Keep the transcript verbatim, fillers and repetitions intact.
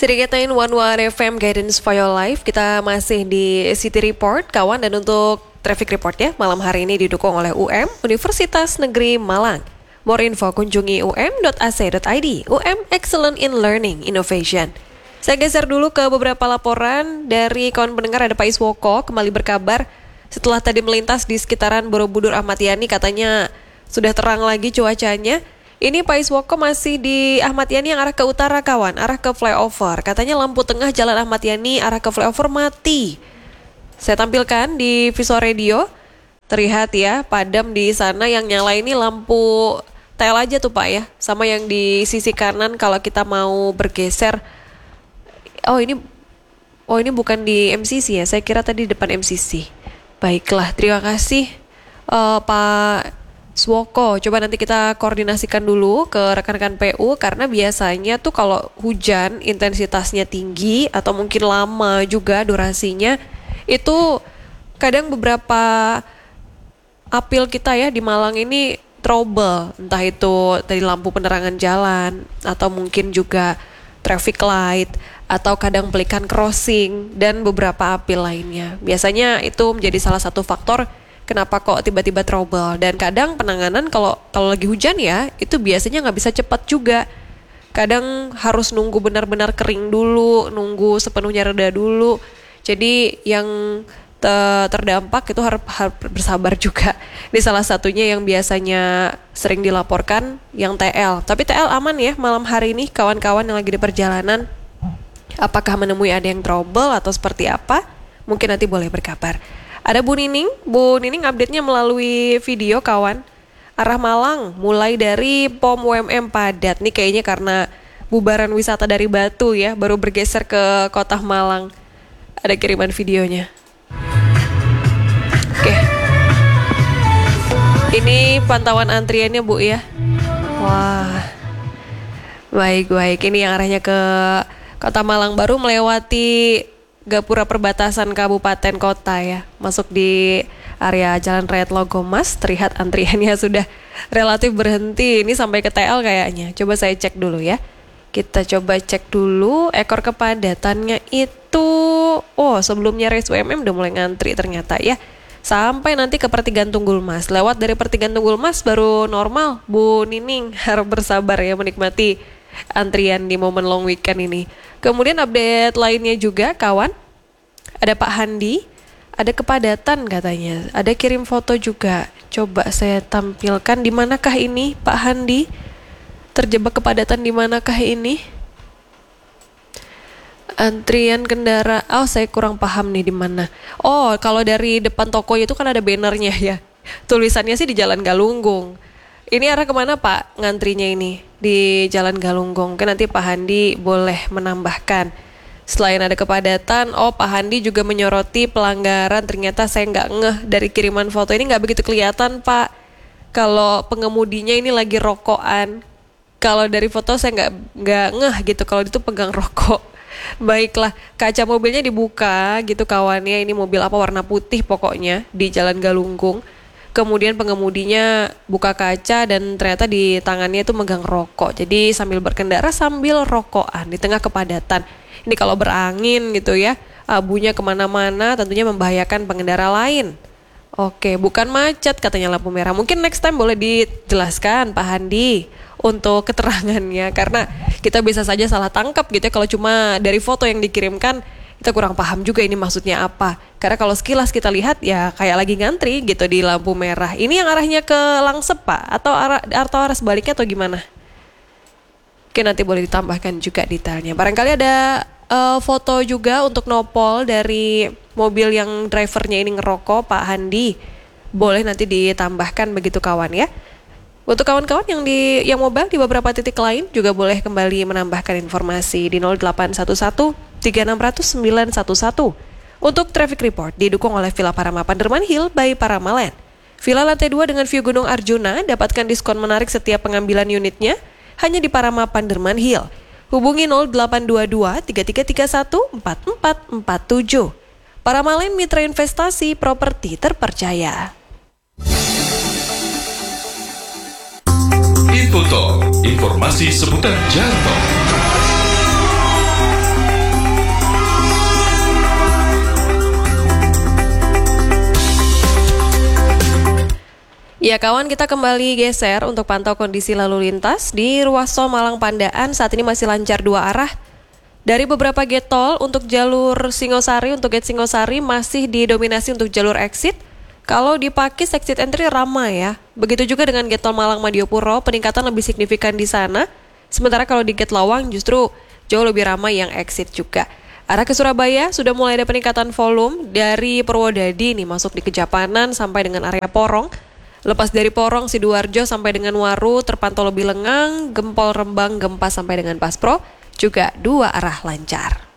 Siriketain One One F M Guidance for Your Life. Kita masih di City Report, kawan. Dan untuk Traffic Report ya, malam hari ini didukung oleh U M, Universitas Negeri Malang. More info kunjungi u m dot a c dot i d. U M Excellent in Learning Innovation. Saya geser dulu ke beberapa laporan dari kawan pendengar. Ada Pak Iswoko kembali berkabar setelah tadi melintas di sekitaran Borobudur Ahmad Yani, katanya sudah terang lagi cuacanya. Ini Pak Iswoko masih di Ahmad Yani yang arah ke utara, kawan, arah ke flyover. Katanya lampu tengah jalan Ahmad Yani arah ke flyover mati. Saya tampilkan di Visual Radio. Terlihat ya, padam di sana. Yang nyala ini lampu T L aja tuh Pak ya. Sama yang di sisi kanan kalau kita mau bergeser. Oh ini Oh ini bukan di M C C ya. Saya kira tadi depan M C C. Baiklah, terima kasih uh, Pak Swoko. Coba nanti kita koordinasikan dulu ke rekan-rekan P U, karena biasanya tuh kalau hujan intensitasnya tinggi atau mungkin lama juga durasinya, itu kadang beberapa apil kita ya di Malang ini trouble, entah itu dari lampu penerangan jalan atau mungkin juga traffic light atau kadang pelikan crossing dan beberapa apil lainnya. Biasanya itu menjadi salah satu faktor kenapa kok tiba-tiba trouble. Dan kadang penanganan kalau kalau lagi hujan ya, itu biasanya nggak bisa cepat juga. Kadang harus nunggu benar-benar kering dulu, nunggu sepenuhnya reda dulu. Jadi yang te- terdampak itu harus, harus bersabar juga. Ini salah satunya yang biasanya sering dilaporkan yang T L. Tapi T L aman ya malam hari ini, kawan-kawan yang lagi di perjalanan. Apakah menemui ada yang trouble atau seperti apa? Mungkin nanti boleh berkabar. Ada Bu Nining, Bu Nining update-nya melalui video, kawan. Arah Malang, mulai dari P O M U M M padat. Nih kayaknya karena bubaran wisata dari Batu ya, baru bergeser ke kota Malang. Ada kiriman videonya. Oke. Ini pantauan antriannya Bu ya. Wah. Baik-baik, ini yang arahnya ke kota Malang, baru melewati Gapura perbatasan kabupaten kota ya, masuk di area Jalan Raya Tlogomas. Terlihat antriannya sudah relatif berhenti. Ini sampai ke T L kayaknya. Coba saya cek dulu ya. Kita coba cek dulu ekor kepadatannya itu. Oh, sebelumnya Race U M M udah mulai ngantri ternyata ya. Sampai nanti ke pertigaan Tunggul Mas. Lewat dari pertigaan Tunggul Mas baru normal. Bu Nining harap bersabar ya menikmati antrian di momen long weekend ini. Kemudian update lainnya juga, kawan. Ada Pak Handi, ada kepadatan katanya. Ada kirim foto juga. Coba saya tampilkan, di manakah ini Pak Handi? Terjebak kepadatan di manakah ini? Antrian kendaraan. Oh, saya kurang paham nih di mana. Oh, kalau dari depan toko itu kan ada bannernya ya. Tulisannya sih di Jalan Galunggung. Ini arah kemana Pak ngantrinya ini? Di Jalan Galunggung. Kan nanti Pak Handi boleh menambahkan. Selain ada kepadatan, oh Pak Handi juga menyoroti pelanggaran. Ternyata saya nggak ngeh dari kiriman foto ini, nggak begitu kelihatan Pak. Kalau pengemudinya ini lagi rokokan. Kalau dari foto saya nggak nggak ngeh gitu kalau itu pegang rokok. Baiklah, kaca mobilnya dibuka gitu kawannya. Ini mobil apa warna putih pokoknya di Jalan Galunggung. Kemudian pengemudinya buka kaca dan ternyata di tangannya itu megang rokok. Jadi sambil berkendara sambil rokokan di tengah kepadatan. Ini kalau berangin gitu ya, abunya kemana-mana tentunya membahayakan pengendara lain. Oke, bukan macet katanya lampu merah. Mungkin next time boleh dijelaskan Pak Handi untuk keterangannya. Karena kita bisa saja salah tangkap gitu ya. Kalau cuma dari foto yang dikirimkan, kita kurang paham juga ini maksudnya apa. Karena kalau sekilas kita lihat ya kayak lagi ngantri gitu di lampu merah. Ini yang arahnya ke Langsep Pak? Atau arah, atau arah sebaliknya atau gimana? Oke, nanti boleh ditambahkan juga detailnya. Barangkali ada uh, foto juga untuk nopol dari mobil yang drivernya ini ngerokok Pak Handi. Boleh nanti ditambahkan begitu kawan ya. Untuk kawan-kawan yang di yang mobile di beberapa titik lain juga boleh kembali menambahkan informasi di nol delapan satu satu tiga enam nol nol sembilan satu satu. Untuk Traffic Report didukung oleh Villa Parama Panderman Hill by Paramaland. Villa lantai dua dengan view Gunung Arjuna, dapatkan diskon menarik setiap pengambilan unitnya hanya di Parama Panderman Hill. Hubungi nol delapan dua dua tiga tiga tiga satu empat empat empat tujuh. Paramaland Mitra Investasi Properti Terpercaya. Info Talk, informasi seputar jalan tol. Ya kawan, kita kembali geser untuk pantau kondisi lalu lintas di ruas tol Malang Pandaan. Saat ini masih lancar dua arah. Dari beberapa gate tol untuk jalur Singosari, untuk gate Singosari masih didominasi untuk jalur exit. Kalau di Pakis exit entry ramai ya. Begitu juga dengan gate tol Malang Madiopuro, peningkatan lebih signifikan di sana. Sementara kalau di gate Lawang justru jauh lebih ramai yang exit juga. Arah ke Surabaya sudah mulai ada peningkatan volume dari Purwodadi nih masuk di Kejapanan sampai dengan area Porong. Lepas dari Porong, Sidoarjo sampai dengan Waru terpantau lebih lengang, Gempol Rembang, Gempa sampai dengan Paspro juga dua arah lancar.